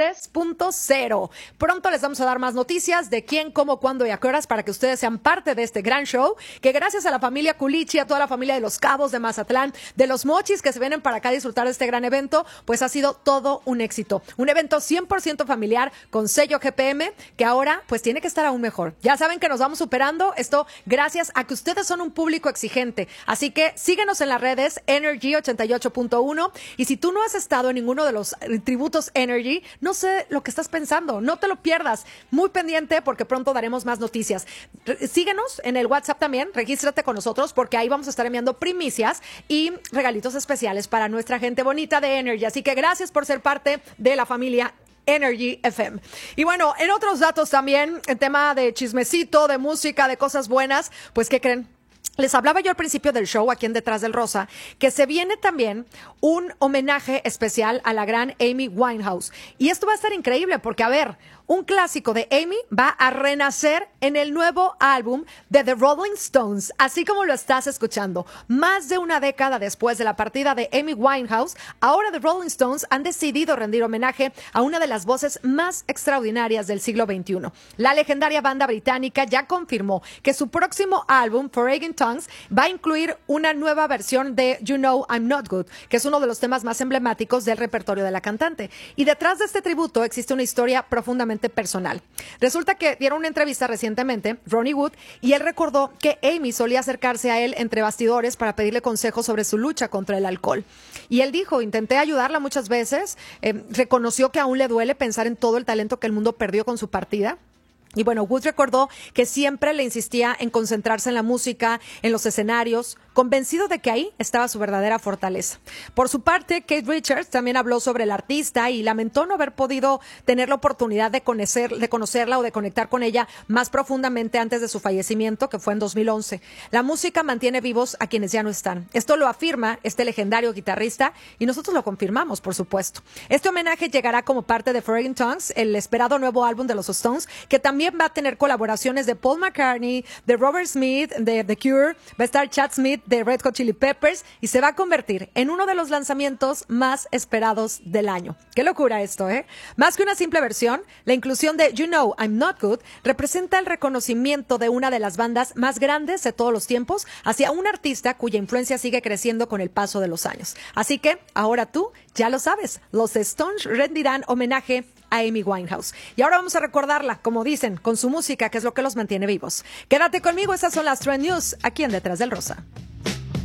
3.0. Pronto les vamos a dar más noticias de quién, cómo, cuándo y a qué horas para que ustedes sean parte de este gran show, que gracias a la familia Culichi, a toda la familia de Los Cabos, de Mazatlán, de los Mochis que se vienen para acá a disfrutar de este gran evento, pues ha sido todo un éxito. Un evento 100% familiar con sello GPM, que ahora pues tiene que estar aún mejor. Ya saben que nos vamos superando, esto gracias a que ustedes son un público exigente. Así que síguenos en las redes, Energy 88.1, y si tú no has estado en ninguno de los tributos Energy, no sé lo que estás pensando, no te lo pierdas. Muy pendiente porque pronto daremos más noticias. Síguenos en el WhatsApp también, regístrate con nosotros porque ahí vamos a estar enviando primicias y regalitos especiales para nuestra gente bonita de Energy. Así que gracias por ser parte de la familia Energy FM. Y bueno, en otros datos también, en tema de chismecito, de música, de cosas buenas, pues ¿qué creen? Les hablaba yo al principio del show, aquí en Detrás del Rosa, que se viene también un homenaje especial a la gran Amy Winehouse. Y esto va a estar increíble porque, a ver, un clásico de Amy va a renacer en el nuevo álbum de The Rolling Stones, así como lo estás escuchando. Más de una década después de la partida de Amy Winehouse, ahora The Rolling Stones han decidido rendir homenaje a una de las voces más extraordinarias del siglo XXI. La legendaria banda británica ya confirmó que su próximo álbum, Foreign Tongues, va a incluir una nueva versión de You Know I'm Not Good, que es uno de los temas más emblemáticos del repertorio de la cantante. Y detrás de este tributo existe una historia profundamente personal. Resulta que dieron una entrevista recientemente, Ronnie Wood, y él recordó que Amy solía acercarse a él entre bastidores para pedirle consejos sobre su lucha contra el alcohol. Y él dijo, intenté ayudarla muchas veces, reconoció que aún le duele pensar en todo el talento que el mundo perdió con su partida. Y bueno, Wood recordó que siempre le insistía en concentrarse en la música, en los escenarios, convencido de que ahí estaba su verdadera fortaleza. Por su parte, Kate Richards también habló sobre el artista y lamentó no haber podido tener la oportunidad de conocerla o de conectar con ella más profundamente antes de su fallecimiento, que fue en 2011. La música mantiene vivos a quienes ya no están. Esto lo afirma este legendario guitarrista y nosotros lo confirmamos, por supuesto. Este homenaje llegará como parte de Foreign Tongues, el esperado nuevo álbum de los Stones, que también va a tener colaboraciones de Paul McCartney, de Robert Smith, de The Cure, va a estar Chad Smith de Red Hot Chili Peppers y se va a convertir en uno de los lanzamientos más esperados del año. ¡Qué locura esto, eh! Más que una simple versión, la inclusión de You Know I'm Not Good representa el reconocimiento de una de las bandas más grandes de todos los tiempos hacia un artista cuya influencia sigue creciendo con el paso de los años. Así que, ahora tú ya lo sabes, los Stones rendirán homenaje a Amy Winehouse. Y ahora vamos a recordarla, como dicen, con su música, que es lo que los mantiene vivos. Quédate conmigo, esas son las Trend News, aquí en Detrás del Rosa.